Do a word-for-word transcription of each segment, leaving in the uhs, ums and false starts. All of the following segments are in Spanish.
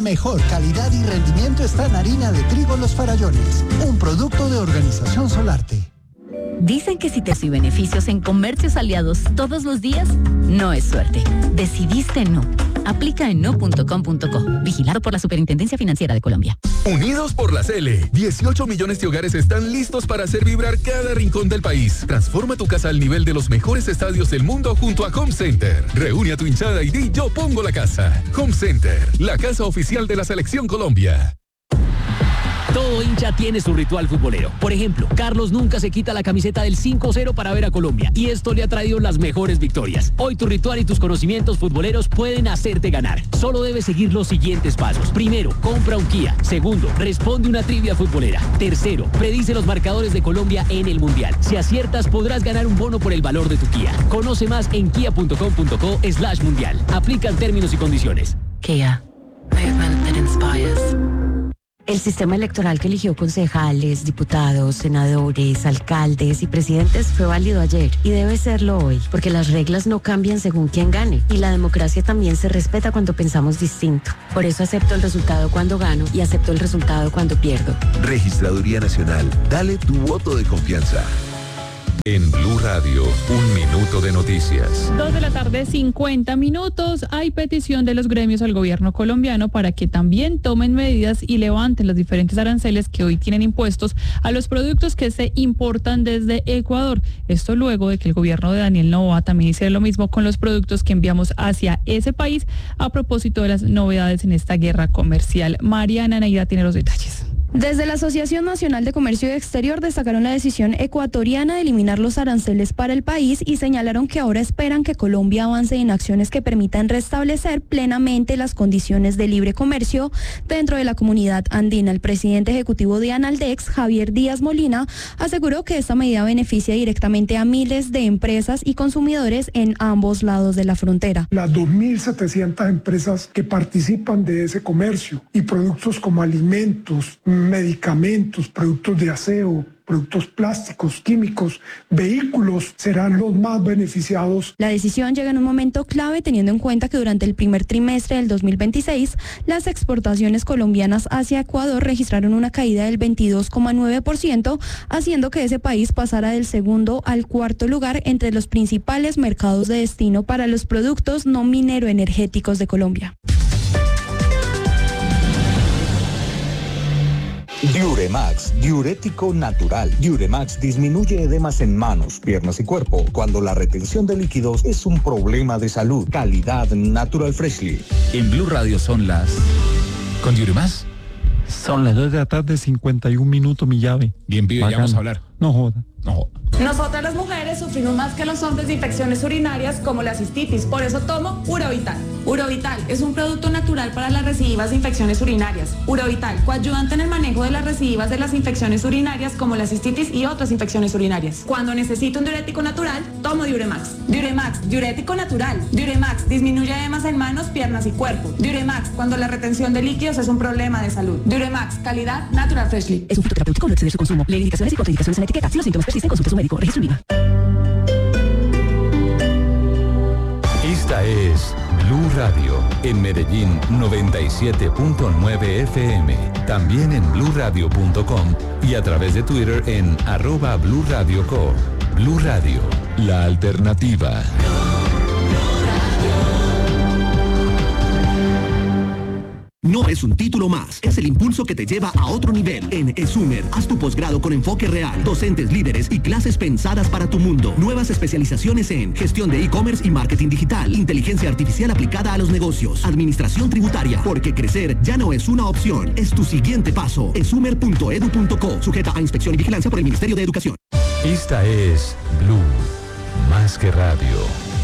Mejor calidad y rendimiento está en harina de trigo Los Farallones, un producto de Organización Solarte. Dicen que si te doy beneficios en Comercios Aliados todos los días, no es suerte. Decidiste no. Aplica en no punto com punto co. Vigilado por la Superintendencia Financiera de Colombia. Unidos por la C L, dieciocho millones de hogares están listos para hacer vibrar cada rincón del país. Transforma tu casa al nivel de los mejores estadios del mundo junto a Home Center. Reúne a tu hinchada y di yo pongo la casa. Home Center, la casa oficial de la Selección Colombia. Todo hincha tiene su ritual futbolero. Por ejemplo, Carlos nunca se quita la camiseta del cinco cero para ver a Colombia y esto le ha traído las mejores victorias. Hoy tu ritual y tus conocimientos futboleros pueden hacerte ganar. Solo debes seguir los siguientes pasos. Primero, compra un Kia. Segundo, responde una trivia futbolera. Tercero, predice los marcadores de Colombia en el Mundial. Si aciertas, podrás ganar un bono por el valor de tu Kia. Conoce más en kia punto com punto co slash mundial. Aplican términos y condiciones. Kia. Movement that inspires. El sistema electoral que eligió concejales, diputados, senadores, alcaldes y presidentes fue válido ayer y debe serlo hoy, porque las reglas no cambian según quién gane y la democracia también se respeta cuando pensamos distinto. Por eso acepto el resultado cuando gano y acepto el resultado cuando pierdo. Registraduría Nacional, dale tu voto de confianza. En Blue Radio, un minuto de noticias. Dos de la tarde, cincuenta minutos. Hay petición de los gremios al gobierno colombiano para que también tomen medidas y levanten los diferentes aranceles que hoy tienen impuestos a los productos que se importan desde Ecuador. Esto luego de que el gobierno de Daniel Noboa también hiciera lo mismo con los productos que enviamos hacia ese país a propósito de las novedades en esta guerra comercial. Mariana Neira tiene los detalles. Desde la Asociación Nacional de Comercio Exterior destacaron la decisión ecuatoriana de eliminar los aranceles para el país y señalaron que ahora esperan que Colombia avance en acciones que permitan restablecer plenamente las condiciones de libre comercio dentro de la comunidad andina. El presidente ejecutivo de Analdex, Javier Díaz Molina, aseguró que esta medida beneficia directamente a miles de empresas y consumidores en ambos lados de la frontera. Las dos mil setecientas empresas que participan de ese comercio y productos como alimentos, medicamentos, productos de aseo, productos plásticos, químicos, vehículos serán los más beneficiados. La decisión llega en un momento clave teniendo en cuenta que durante el primer trimestre del dos mil veintiséis las exportaciones colombianas hacia Ecuador registraron una caída del veintidós coma nueve por ciento, haciendo que ese país pasara del segundo al cuarto lugar entre los principales mercados de destino para los productos no minero-energéticos de Colombia. Diuremax, diurético natural. Diuremax disminuye edemas en manos, piernas y cuerpo cuando la retención de líquidos es un problema de salud. Calidad Natural Freshly. En Blue Radio son las... ¿Con Diuremax? Son las dos de la tarde, cincuenta y un minutos, mi llave. Bien, pibe, ya vamos a hablar. No joda. No joda. Nosotras las mujeres sufrimos más que los hombres de infecciones urinarias como la cistitis, por eso tomo Urovital. Urovital es un producto natural para las recidivas de infecciones urinarias. Urovital, coayudante en el manejo de las recidivas de las infecciones urinarias como la cistitis y otras infecciones urinarias. Cuando necesito un diurético natural, tomo Diuremax. Diuremax, diurético natural. Diuremax, disminuye edemas en manos, piernas y cuerpo. Diuremax, cuando la retención de líquidos es un problema de salud. Diuremax, calidad Natural Freshly. Es un fitoterapéutico, no exceder su consumo. Lee indicaciones y contraindicaciones en la etiqueta. Si los síntomas persisten, consulte a su médico. Registro IVA. Esta es Blue Radio, en Medellín noventa y siete punto nueve F M. También en blue radio punto com y a través de Twitter en arroba Blue Radio Co. Blue Radio, la alternativa. No es un título más, es el impulso que te lleva a otro nivel. En ESUMER, haz tu posgrado con enfoque real, docentes líderes y clases pensadas para tu mundo. Nuevas especializaciones en gestión de e-commerce y marketing digital, inteligencia artificial aplicada a los negocios, administración tributaria, porque crecer ya no es una opción, es tu siguiente paso. esumer punto edu punto co, sujeta a inspección y vigilancia por el Ministerio de Educación. Esta es Blue, más que radio.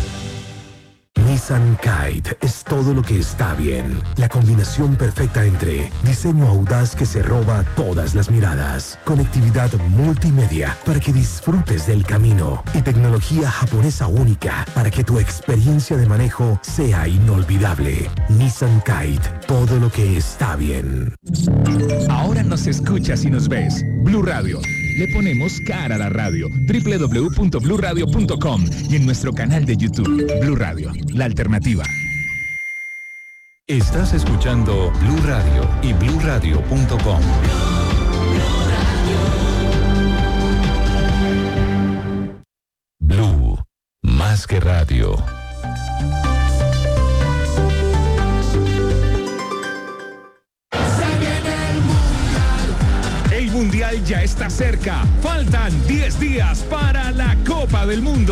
Nissan Kite es todo lo que está bien. La combinación perfecta entre diseño audaz que se roba todas las miradas, conectividad multimedia para que disfrutes del camino y tecnología japonesa única para que tu experiencia de manejo sea inolvidable. Nissan Kite, todo lo que está bien. Ahora nos escuchas y nos ves. Blue Radio. Le ponemos cara a la radio. doble u doble u doble u punto blue radio punto com y en nuestro canal de YouTube. Blue Radio, la alternativa. Estás escuchando Blue Radio y blue radio punto com. Blue, más que radio. El Mundial ya está cerca. Faltan diez días para la Copa del Mundo.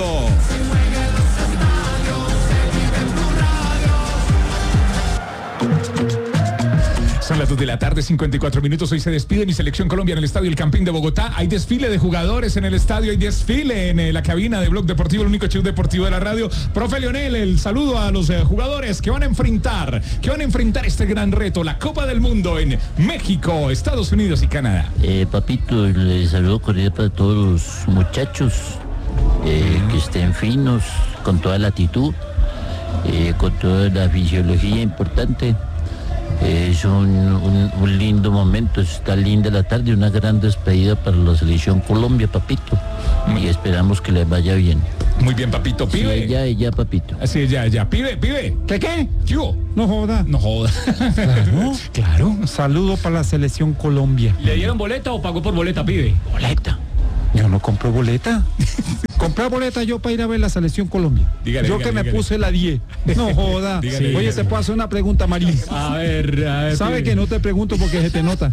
Son las dos de la tarde, cincuenta y cuatro minutos. Hoy se despide mi selección Colombia en el Estadio El Campín de Bogotá. Hay desfile de jugadores en el estadio, hay desfile en eh, la cabina de Blog Deportivo, el único show deportivo de la radio. Profe Leonel, el saludo a los eh, jugadores que van a enfrentar, que van a enfrentar este gran reto, la Copa del Mundo en México, Estados Unidos y Canadá. Eh, papito, les saludo cordial para todos los muchachos, eh, mm. que estén finos, con toda la actitud, eh, con toda la fisiología importante. Es un, un, un lindo momento, está linda la tarde, una gran despedida para la selección Colombia, papito. Y esperamos que les vaya bien. Muy bien, papito, pibe. Sí, ya, ya, papito. Así es, ya, ya. Pibe, pibe. ¿Qué, qué? ¿Qué hubo? No joda. No joda. Claro. Claro. Saludo para la selección Colombia. ¿Le dieron boleta o pagó por boleta, pibe? Boleta. Yo no compro boleta. Compré boleta yo para ir a ver la selección Colombia. Dígale, yo dígale, que me dígale. puse la diez. No joda. Dígale, sí. dígale. Oye, te puedo hacer una pregunta, Marín. A ver, a ver. ¿Sabe pibe. que no te pregunto porque se te nota?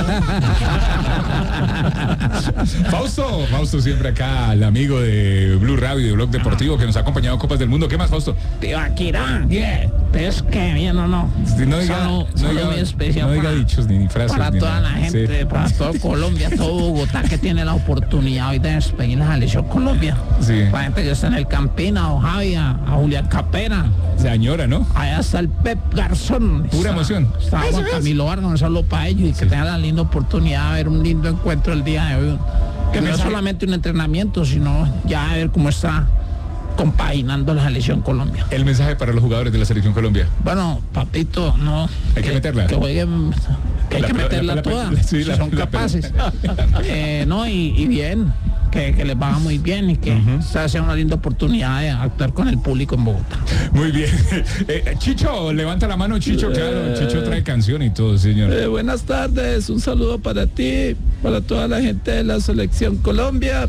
Fausto, Fausto siempre acá, el amigo de Blue Radio y de Blog Deportivo que nos ha acompañado a Copas del Mundo. ¿Qué más, Fausto? Tibaquirá. Yeah. Es que bien o no. Sí, no diga, Solo, no solo diga, muy especial no diga para, dichos ni, ni frases. para ni toda nada. la gente, Sí. para todo Colombia, todo Bogotá que tiene la oportunidad hoy de despedir la selección Colombia. Sí. Para gente que está en el Campín, a Don Javi, a, a Julián Capera. Se añora, ¿no? Allá está el Pep Garzón. Pura está, emoción. Está Juan Camilo Vargas, un saludo para ellos y que tengan la linda oportunidad de ver un lindo encuentro el día de hoy. Que no es solamente un entrenamiento, sino ya ver cómo está compaginando la selección Colombia. El mensaje para los jugadores de la selección Colombia. Bueno, papito, no. Hay que, que meterla. Que jueguen, que hay la, que meterla la, la, toda, la, sí, si la, son la, capaces. eh, no, y, y bien, que, que les va muy bien y que uh-huh. esta sea una linda oportunidad de actuar con el público en Bogotá. Muy bien. Eh, Chicho, levanta la mano, Chicho, claro. Chicho trae canción y todo, señor. Eh, buenas tardes, un saludo para ti, para toda la gente de la selección Colombia.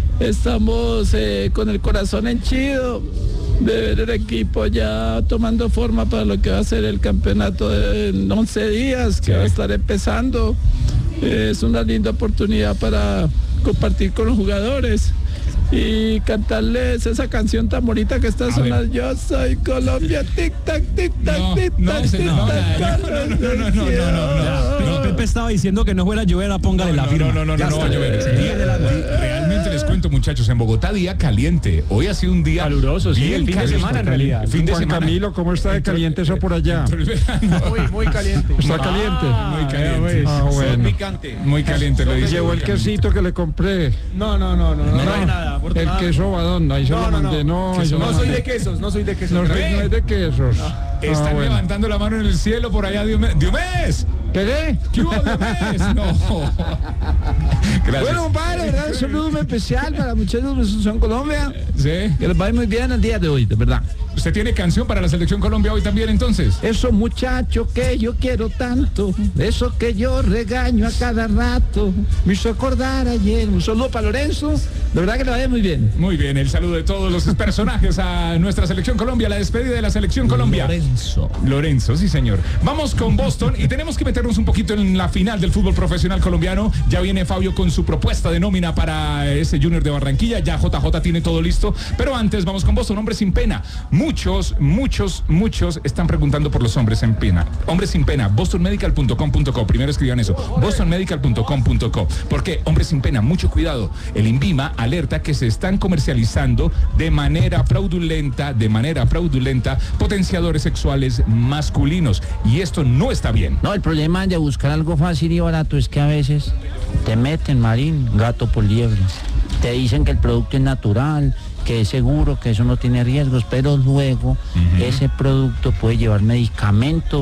Estamos eh, con el corazón henchido de ver el equipo ya tomando forma para lo que va a ser el campeonato de en once días, que sí. va a estar empezando. Eh, es una linda oportunidad para compartir con los jugadores y cantarles esa canción tan bonita que está sonando. Yo soy Colombia, tic tac, tic tac, no, tic tac, no, tic no, tac. No, no, no, no, no, no, no. Pepe estaba diciendo que no fuera a llover, a póngale no, la firma. No, no, no, no, no va a llover. Realmente les cuento, muchachos, en Bogotá día caliente. Hoy ha sido un día caluroso, sí, el fin caliente. de semana en realidad. Fin de Juan semana. Camilo, ¿cómo está de caliente eso por allá? Muy, muy caliente. ¿Está ah, caliente? Muy caliente. Ah, bueno. Picante. Muy caliente lo dice. Llevó el quesito que le compré. No, no, no, no, no, no hay nada. El queso badón, ahí se lo mandé. No, no, no, no soy de quesos, no soy de quesos. No, no es de quesos. No. Están ah, bueno. levantando la mano en el cielo por allá, Diomedes. ¡Diomedes! ¿Qué de? ¿Qué hubo, Diomedes? No. Gracias. Bueno, compadre, ¿verdad? Un saludo muy especial para muchachos de Selección Colombia. Sí. Que les vaya muy bien el día de hoy, de verdad. ¿Usted tiene canción para la Selección Colombia hoy también, entonces? Esos muchachos que yo quiero tanto, esos que yo regaño a cada rato, me hizo acordar ayer. Un saludo para Lorenzo, de verdad que le vaya muy bien. Muy bien, el saludo de todos los personajes a nuestra Selección Colombia, la despedida de la Selección Colombia. Lorenzo. Lorenzo, sí señor. Vamos con Boston y tenemos que meternos un poquito en la final del fútbol profesional colombiano. Ya viene Fabio con su propuesta de nómina para ese Junior de Barranquilla, ya J J tiene todo listo, pero antes vamos con Boston, hombre sin pena. Muchos, muchos, muchos están preguntando por los hombres sin pena. Hombres sin pena, boston medical punto com punto co. Primero escriban eso, boston medical punto com punto co. Porque, hombres sin pena, mucho cuidado. El INVIMA alerta que se están comercializando de manera fraudulenta, de manera fraudulenta, potenciadores sexuales masculinos. Y esto no está bien. No, el problema de buscar algo fácil y barato es que a veces te meten, Marín, gato por liebre. Te dicen que el producto es natural, que es seguro, que eso no tiene riesgos, pero luego uh-huh. ese producto puede llevar medicamentos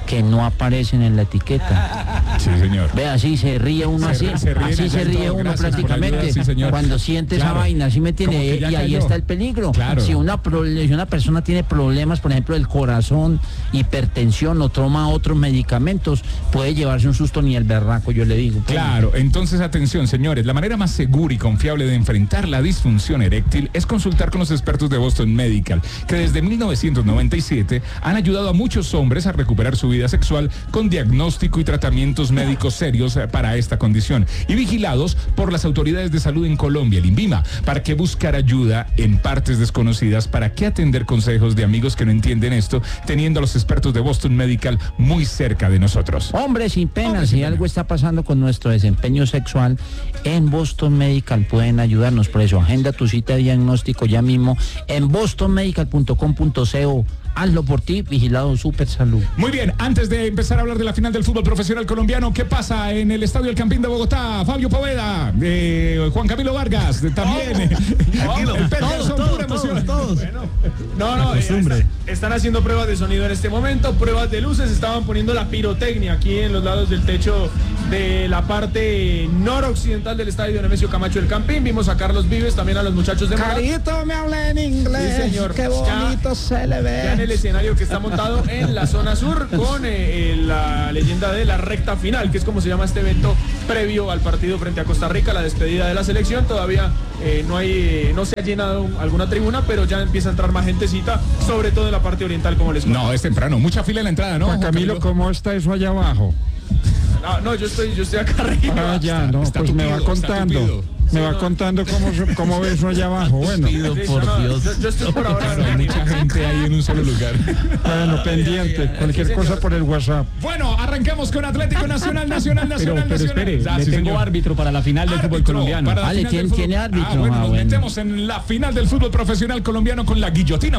que no aparecen en la etiqueta. Sí, señor. Ve, así se ríe uno, Se así, ríe- se ríe así en se el ríe llanto. uno Gracias por la prácticamente ayuda, sí, señor. cuando siente Claro. esa vaina, ¿sí me Como entiende? que ya Y ahí cayó. está el peligro. Claro. Si una, pro- si una persona tiene problemas, por ejemplo, del corazón, hipertensión o toma otros medicamentos, puede llevarse un susto ni el berraco, yo le digo. Claro, entonces atención, señores, la manera más segura y confiable de enfrentar la disfunción eréctil es consultar con los expertos de Boston Medical, que desde mil novecientos noventa y siete han ayudado a muchos hombres a recuperar su vida sexual con diagnóstico y tratamientos médicos serios eh, para esta condición y vigilados por las autoridades de salud en Colombia, el INVIMA. ¿Para qué buscar ayuda en partes desconocidas? ¿Para qué atender consejos de amigos que no entienden esto, teniendo a los expertos de Boston Medical muy cerca de nosotros? Hombre sin pena, si algo está pasando con nuestro desempeño sexual, en Boston Medical pueden ayudarnos. Por eso, agenda tu cita de diagnóstico ya mismo en boston medical punto com punto co. Hazlo por ti, vigilado Super Salud. Muy bien, antes de empezar a hablar de la final del fútbol profesional colombiano, ¿qué pasa en el Estadio El Campín de Bogotá? Fabio Poveda, eh, Juan Camilo Vargas, de- también. Tranquilo. El Peterson, Todos, pura todos, emoción. todos. No, no, La costumbre. eh, está- están haciendo pruebas de sonido en este momento, pruebas de luces, estaban poniendo la pirotecnia aquí en los lados del techo de la parte noroccidental del estadio Nemesio Camacho del Campín. Vimos a Carlos Vives, también a los muchachos de Morat. Carito, me habla en inglés. Sí, señor. Qué bonito se le ve. Ya en el escenario que está montado en la zona sur con eh, eh, la leyenda de la recta final, que es como se llama este evento previo al partido frente a Costa Rica, la despedida de la selección. Todavía eh, no hay, eh, no se ha llenado alguna tribuna, pero ya empieza a entrar más gentecita, sobre todo en la parte oriental, como les No, es temprano, mucha fila en la entrada, ¿no? Juan Camilo, ¿cómo está eso allá abajo? Ah, no, yo estoy, yo estoy acá arriba. Ah, ya, no, está pues me va tupido, está contando. tupido. Me va contando cómo, cómo ve eso allá abajo. Bueno, Sí, no, no, yo, yo estoy por ahora. Hay mucha gente ahí en un solo lugar. bueno, pendiente. Cualquier cosa por el WhatsApp. Bueno, arrancamos con Atlético Nacional, Nacional, Pero, Nacional, pero Nacional. espere, Ah, le sí, tengo señor. árbitro para la final del fútbol Árbitro colombiano. para la Vale, final ¿tiene- del fútbol. tiene árbitro? Ah, bueno, Ah, nos bueno. metemos en la final del fútbol profesional colombiano con la guillotina